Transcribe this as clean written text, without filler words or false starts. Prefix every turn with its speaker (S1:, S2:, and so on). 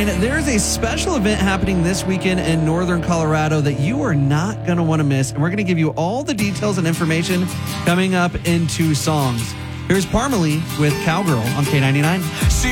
S1: Ryan, there's a special event happening this weekend in Northern Colorado that you are not going to want to miss. And we're going to give you all the details and information coming up in 2 songs. Here's Parmalee with Cowgirl on K99.